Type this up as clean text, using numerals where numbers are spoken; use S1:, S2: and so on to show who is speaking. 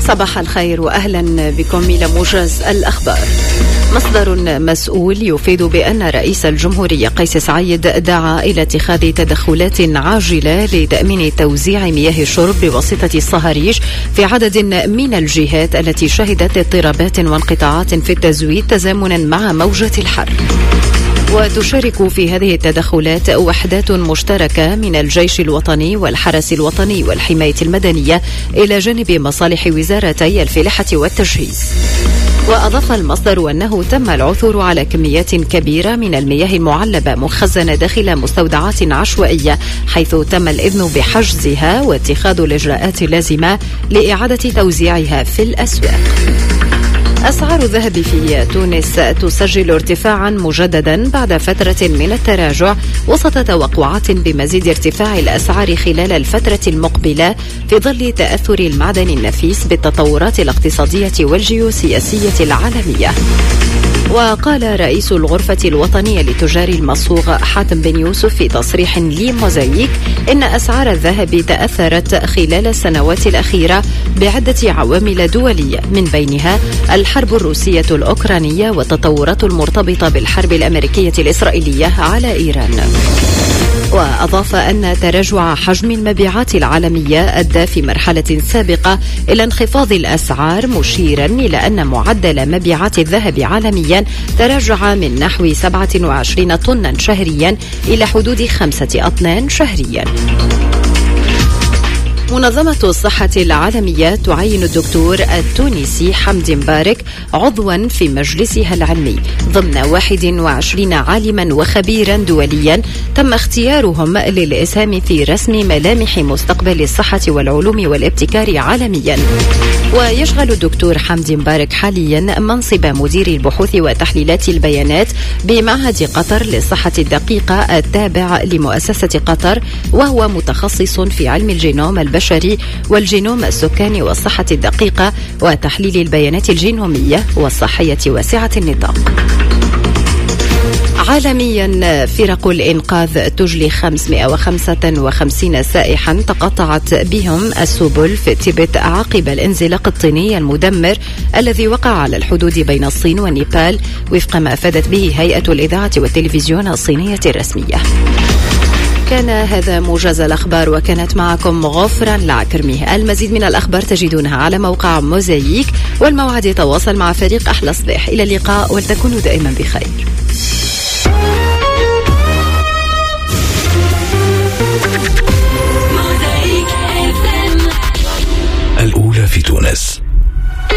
S1: صباح الخير وأهلا بكم إلى موجز الأخبار. مصدر مسؤول يفيد بأن رئيس الجمهورية قيس سعيد دعا إلى اتخاذ تدخلات عاجلة لتأمين توزيع مياه الشرب بواسطة الصهاريج في عدد من الجهات التي شهدت اضطرابات وانقطاعات في التزويد تزامنا مع موجة الحر. وتشارك في هذه التدخلات وحدات مشتركة من الجيش الوطني والحرس الوطني والحماية المدنية إلى جانب مصالح وزارتي الفلاحة والتجهيز. وأضاف المصدر أنه تم العثور على كميات كبيرة من المياه المعلبة مخزنة داخل مستودعات عشوائية، حيث تم الإذن بحجزها واتخاذ الإجراءات اللازمة لإعادة توزيعها في الأسواق. أسعار الذهب في تونس تسجل ارتفاعا مجددا بعد فترة من التراجع وسط توقعات بمزيد ارتفاع الأسعار خلال الفترة المقبلة في ظل تأثر المعدن النفيس بالتطورات الاقتصادية والجيوسياسية العالمية. وقال رئيس الغرفة الوطنية لتجار المصوغ حاتم بن يوسف في تصريح لموزايك إن أسعار الذهب تأثرت خلال السنوات الأخيرة بعدة عوامل دولية، من بينها الحرب الروسية الأوكرانية والتطورات المرتبطة بالحرب الأمريكية الإسرائيلية على إيران. وأضاف أن تراجع حجم المبيعات العالمية أدى في مرحلة سابقة إلى انخفاض الأسعار، مشيرا إلى أن معدل مبيعات الذهب عالميا تراجع من نحو 27 طنا شهريا إلى حدود 5 أطنان شهريا. منظمة الصحة العالمية تعين الدكتور التونسي حمدي مبارك عضوا في مجلسها العلمي ضمن 21 عالما وخبيرا دوليا تم اختيارهم للإسهام في رسم ملامح مستقبل الصحة والعلوم والابتكار عالميا. ويشغل الدكتور حمدي مبارك حاليا منصب مدير البحوث وتحليلات البيانات بمعهد قطر للصحة الدقيقة التابع لمؤسسة قطر، وهو متخصص في علم الجينوم البشري والجينوم السكاني والصحة الدقيقة وتحليل البيانات الجينومية والصحية واسعة النطاق. عالميا فرق الإنقاذ تجلي 555 سائحا تقطعت بهم السبل في تيبت عقب الانزلاق الطيني المدمر الذي وقع على الحدود بين الصين ونيبال، وفق ما أفادت به هيئة الإذاعة والتلفزيون الصينية الرسمية. كان هذا موجز الأخبار، وكانت معكم غفرة العكرمي. المزيد من الأخبار تجدونها على موقع موزايك، والموعد يتواصل مع فريق أحلى صباح. إلى اللقاء ولتكونوا دائما بخير.
S2: الأولى في تونس.